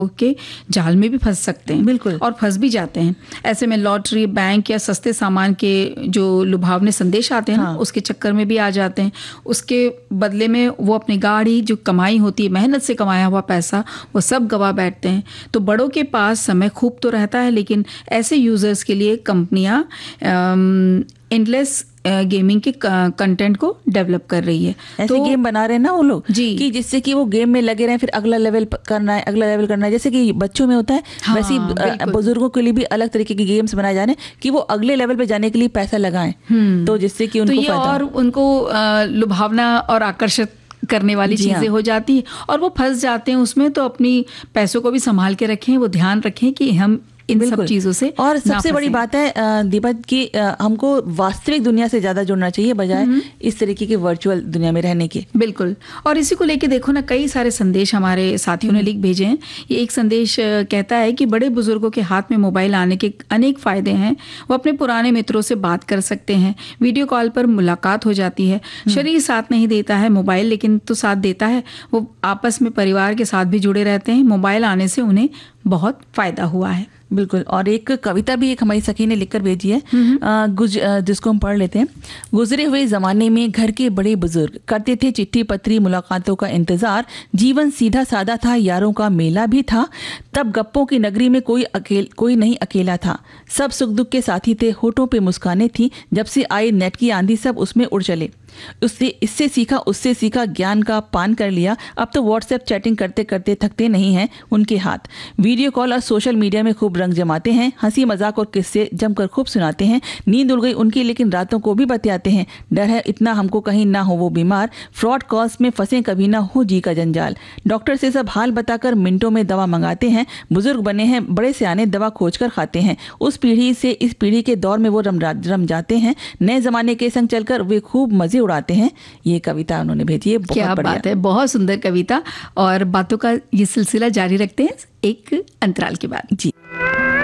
के जाल में भी फंस सकते हैं। बिल्कुल। और फंस भी जाते हैं। ऐसे में लॉटरी, बैंक या सस्ते सामान के जो लुभावने संदेश आते हैं ना, हाँ। उसके चक्कर में भी आ जाते हैं। उसके बदले में वो अपनी गाड़ी, जो कमाई होती है, मेहनत से कमाया हुआ पैसा, वो सब गवा बैठते हैं। तो बड़ों के पास समय खूब तो रहता है, लेकिन ऐसे यूजर्स के लिए कंपनियां एंडलेस गेमिंग के कंटेंट को डेवलप कर रही है। ऐसे गेम बना रहे हैं ना वो लोग जी, कि जिससे कि वो गेम में लगे रहें, फिर अगला लेवल करना है, अगला लेवल करना है। जैसे कि बच्चों में होता है, हाँ, वैसे ही बुजुर्गों के लिए भी अलग तरीके के गेम्स बनाए जा रहे हैं कि वो अगले लेवल पे जाने के लिए पैसा लगाएं, तो जिससे कि उनको फायदा, और उनको लुभावना और आकर्षित करने वाली चीजें हो जाती है और वो फंस जाते हैं उसमें। तो अपनी पैसों को भी संभाल के रखें, वो ध्यान रखें कि हम इन सब चीजों से और सबसे बड़ी बात है दीपक की, हमको वास्तविक दुनिया से ज्यादा जुड़ना चाहिए बजाय इस तरीके की वर्चुअल दुनिया में रहने के। बिल्कुल। और इसी को लेके देखो ना, कई सारे संदेश हमारे साथियों ने लिख भेजे हैं। ये एक संदेश कहता है कि बड़े बुजुर्गों के हाथ में मोबाइल आने के अनेक फायदे हैं। वो अपने पुराने मित्रों से बात कर सकते हैं, वीडियो कॉल पर मुलाकात हो जाती है। शरीर साथ नहीं देता है मोबाइल, लेकिन तो साथ देता है। वो आपस में परिवार के साथ भी जुड़े रहते हैं। मोबाइल आने से उन्हें बहुत फायदा हुआ है। बिल्कुल। और एक कविता भी एक हमारी सखी ने लिखकर भेजी है, जिसको हम पढ़ लेते हैं। गुजरे हुए जमाने में घर के बड़े बुजुर्ग करते थे चिट्ठी पत्री मुलाकातों का इंतजार। जीवन सीधा साधा था, यारों का मेला भी था। तब गप्पों की नगरी में कोई नहीं अकेला था। सब सुख दुख के साथी थे, होठों पे मुस्काने थी। जब से आई नेट की आंधी, सब उसमें उड़ चले। इससे सीखा, उससे सीखा, ज्ञान का पान कर लिया। अब तो व्हाट्सएप चैटिंग करते करते थकते नहीं हैं उनके हाथ। वीडियो कॉल और सोशल मीडिया में खूब रंग जमाते हैं। हंसी मजाक और किस्से जमकर खूब सुनाते हैं। नींद उड़ गई उनकी, लेकिन रातों को भी बतियाते हैं। डर है इतना हमको कहीं ना हो वो बीमार। फ्रॉड कॉल्स में फंसे कभी ना हो जी का जंजाल। डॉक्टर से सब हाल बताकर मिनटों में दवा मंगाते हैं। बुजुर्ग बने हैं बड़े सियाने, दवा खोज कर खाते हैं। उस पीढ़ी से इस पीढ़ी के दौर में वो रम जाते हैं। नए जमाने के संग चलकर वे खूब मजे उड़ाते हैं। ये कविता उन्होंने भेजी है। क्या बात है, बहुत सुंदर कविता। और बातों का ये सिलसिला जारी रखते हैं एक अंतराल के बाद। जी।